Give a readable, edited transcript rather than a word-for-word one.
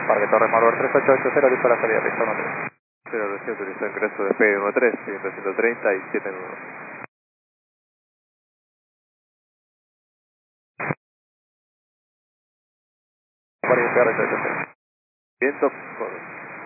Parque Torre Malvar 3880, listo la salida, pista 13. 0 utilizó ingreso de P13, siguiente 130 y 7 nudos. Parque PR 880. Viento,